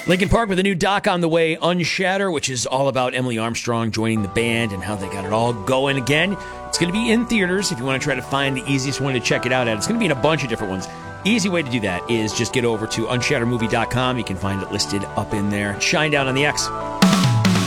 Linkin Park with a new doc on the way, Unshatter, which is all about Emily Armstrong joining the band and how they got it all going again. It's going to be in theaters if you want to try to find the easiest one to check it out at. It's going to be in a bunch of different ones. Easy way to do that is just get over to unshattermovie.com. You can find it listed up in there. Shine down on the X.